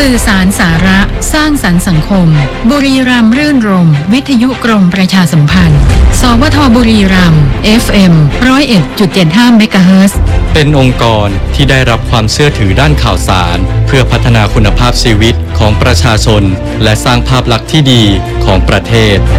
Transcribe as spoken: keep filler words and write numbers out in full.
สื่อสารสาระสร้างสรรค์สังคมบุรีรัมย์รื่นรมย์วิทยุกรมประชาสัมพันธ์สวทบุรีรัมย์ เอฟ เอ็ม หนึ่งศูนย์เอ็ดจุดเจ็ดห้า เมกะเฮิรตซ์เป็นองค์กรที่ได้รับความเชื่อถือด้านข่าวสารเพื่อพัฒนาคุณภาพชีวิตของประชาชนและสร้างภาพลักษณ์ที่ดีของประเทศ